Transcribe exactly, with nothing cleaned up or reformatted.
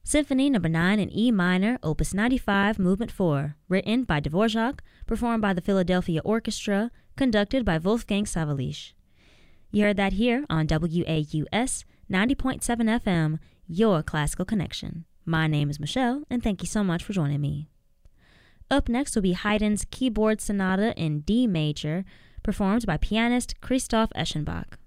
Symphony Number nine in E minor, Opus ninety-five, Movement four, written by Dvorak, performed by the Philadelphia Orchestra, conducted by Wolfgang Sawallisch. You heard that here on W A U S ninety point seven F M, your classical connection. My name is Michelle, and thank you so much for joining me. Up next will be Haydn's Keyboard Sonata in D major, performed by pianist Christoph Eschenbach.